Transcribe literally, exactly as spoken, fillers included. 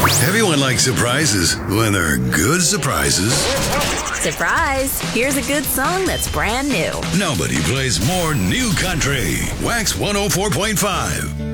Everyone likes surprises when they're good surprises. Surprise! Here's a good song that's brand new. Nobody plays more new country. Wax one oh four point five.